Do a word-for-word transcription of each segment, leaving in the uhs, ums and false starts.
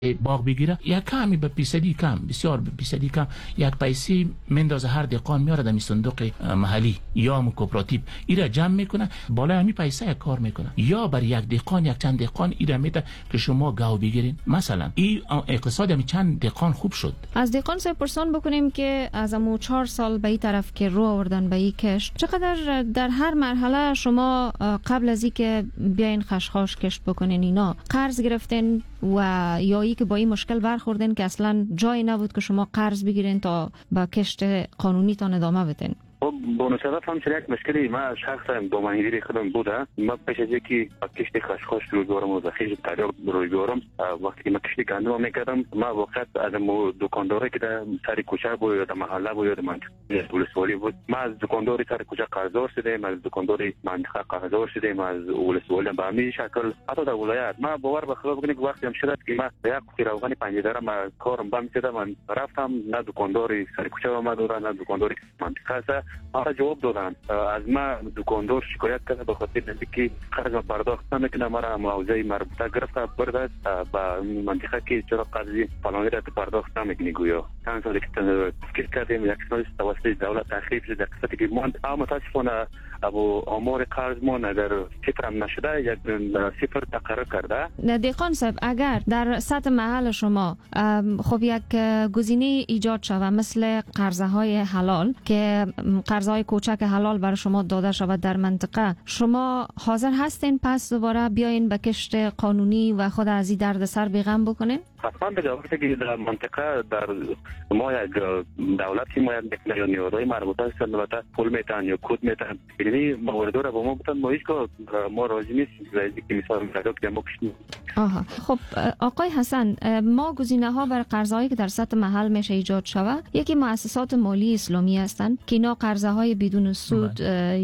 باغ بگیره یک کمی به پیصدی کم، بسیار به پیصدی کم یک پیسه مندازه هر دهقان میاره در صندوق محلی یا کوپراتیو ایرا جمع میکنه، بالای همین پیسه کار میکنه. یا بر یک دهقان یک چند دهقان ایرا میده که شما گاو بگیرین. مثلا این اقتصاد همین چند دهقان خوب شد. از دهقان سپرسان بکنیم که از امو چهار سال به این طرف که رو آوردن به این کشت، چقدر در هر مرحله شما قبل از اینکه بیاین خشخاش کشت بکنین اینا قرض گرفتین و یا ای که با این مشکل برخوردین که اصلا جای نبود که شما قرض بگیرین تا با کشت قانونی تان ادامه بدین؟ خب بونصرف هم چرا یک مشکلی ما شخصا با مهندی خودم بوده. ما پیش از اینکه کشت خشخاش رو بیارم و ذخیره تریاک رو بیارم، وقتی که ما کشت گندم میکردم ما وقت از دکانداری که در سر کوچه بود یا در محله بود یا در منطقه ولسوالی بود، ما از دکانداری سر کوچه قرضدار شدیم، از دکانداری منطقه قرضدار شدیم، از ولسوالی به همین شکل حتی در ولایت. ما باور به خدا بکنید که وقتی هم شد که ما یک روغن پنج دره ما کارم بم شده، من رفتم نه دکانداری سر کوچه ما دورا نه دکانداری منطقه آره جواب دادن. از ما دکاندار شکایت کرده به خاطر اینکه قرض پرداخت نمیکنه، مرا موضوع مربوطه گرفت برد با منطقه که چرا قرضی فلانی را پرداخت نمیکنی. گویا چند سالی که تفکر کردیم یک سال توسط دولت تخریب شده قسمتی که ماند، اما متاسفانه ابو آمار قرض ما در صفر هم نشده، یک صفر تقرر کرده. دهقان صاحب اگر در سطح محل شما خب یک گزینه ایجاد شود مثل قرضه های حلال که قرضای کوچک حلال برای شما داده شود در منطقه، شما حاضر هستین پس دوباره بیاین به کشت قانونی و خود از این درد سر بیغم بکنین؟ حتما دیگه وقتی که در منطقه در ما یک دولتی ما یک نیروهای مربوطه هستند و پول میتن یا کود میتن، یعنی موارد رو با ما بتن ما هیچ که ما راضی نیستیم رازی که مثلا میگه که ما کشتیم. آها خب آقای حسن، ما گزینه ها بر قرضهایی که در سطح محل میشه ایجاد شود، یکی مؤسسات مالی اسلامی هستند که اینا قرضه های بدون سود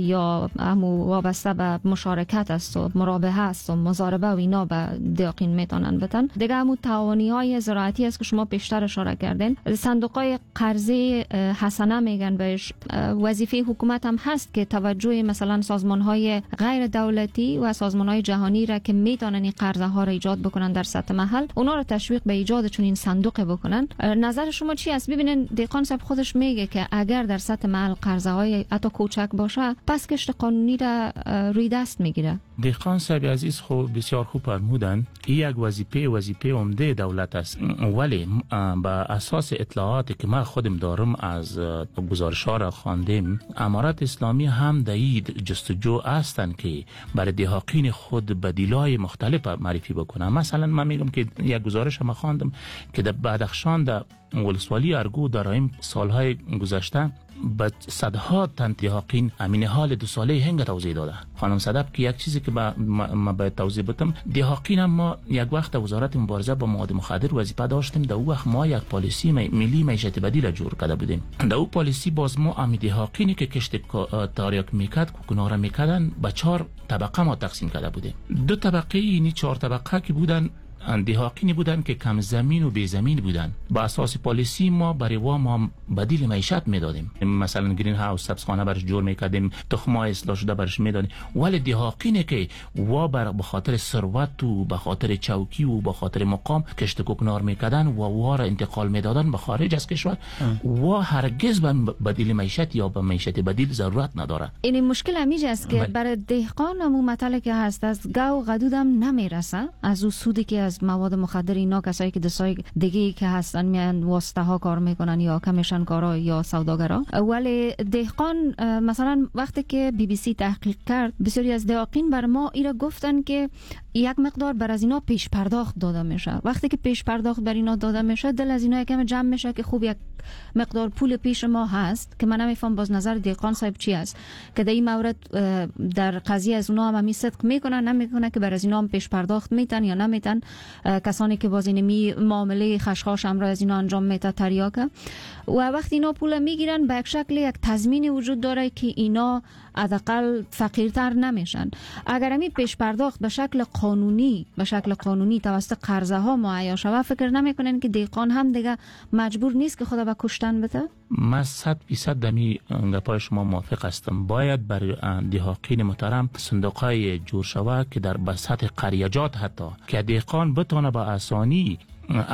یا همو وابسته به مشارکت است و مرابحه است و مضاربه و اینا به دهقان میتونن بدن. دیگه همو تعاونی های زراعتی است که شما پیشتر اشاره کردین. صندوقای قرضه حسنه میگن بهش. وظیفه حکومت هم هست که توجه مثلا سازمان های غیر دولتی و سازمان های جهانی را که میتونن این قرضه ها را ایجاد بکنن در سطح محل، اونا رو تشویق به ایجاد چون این صندوق بکنن. نظر شما چی است؟ ببینین دهقان صاحب خودش میگه که اگر در سطح محل قرضه های حتی کوچک باشه پس کشت قانونی را روی دست میگیره. دهقان صاحب عزیز خوب بسیار خوب فرمودن. این یک وظیفه وظیفه عمده دولت است، ولی با اساس اطلاعاتی که ما خودم دارم از گزارش‌ها را خواندیم، امارات اسلامی هم در این جستجو هستند که برای دهقان خود بدیل‌های مختلف معرفی بکنن. مثلا من میگم که یک گزارش ما خواندم که در بدخشان در ولسوالی ارگو در این سالهای گذشته به صدها تن دهقان امین حال دو ساله هنگ توضیح داده. خانم صدف که یک چیزی که ما باید توضیح بدم، دهقان ما یک وقت وزارت مبارزه با مواد مخدر وظیفه داشتیم. در اون وقت ما یک پالیسی ملی معیشت بدیل جور کرده بودیم. در اون پالیسی باز ما امی دهقانی که کشت تریاک میکرد کوکنارا میکردن به چهار طبقه ما تقسیم کرده بودیم. دو طبقه اینی چهار طبقه که بودن دهقانی بودن که کم زمین و بی زمین بودن. با اساس پالیسی ما برای وا ما بدیل معیشت میدادیم، مثلا گرین هاوس سبزخانه برش جور میکردیم، تخمای اصلاح شده برش میدادیم. ولی دهقانی که وا بر به خاطر ثروت و به خاطر چوکی و به خاطر مقام کشت کوکنار میکردن و وا را انتقال میدادن به خارج از کشور، و هرگز به بدیل معیشت یا به معیشت بدیل ضرورت نداره. این مشکل همیشه است که برای دهقان همون مطلب که هست از گاو غدودم نمیرسه، از اون سودی که از مواد مخدر اینا کسایی که دستای دیگه که هستن میان واسطه ها کار میکنن یا کمیشن کارا یا سوداگرا. ولی دهقان مثلا وقتی که بی بی سی تحقیق کرد، بسیاری از دهقان بر ما اینا گفتن که یک مقدار بر از اینا پیش پرداخت داده میشه. وقتی که پیش پرداخت بر اینا داده میشه، دل از اینا یکم جمع میشه که خوب یک مقدار پول پیش ما هست، که من نمیفهم باز نظر دهقان صاحب چی است که در این مورد در قضیه از اونا هم می صدق میکنن نمیکنه که بر از اینا هم پیش پرداخت میتن یا نمیتن. کسانی که باز اینمی معامله خشخاش هم را از اینا انجام میته تریاکه، و وقتی اینا پول میگیرن به یک شکل یک تضمین وجود داره که اینا حداقل فقیرتر نمیشن. اگر همی پیش پرداخت به شکل قانونی به شکل قانونی توسط قرضه ها معیا شود، فکر نمیکنن که دهقان هم دیگه مجبور نیست که خدا به کشتن بده؟ من صد فیصد دمی گپای شما موافق هستم. باید برای دهقان محترم صندوقای جور شود که در سطح قریجات حتی که دهقان بتونه با آسانی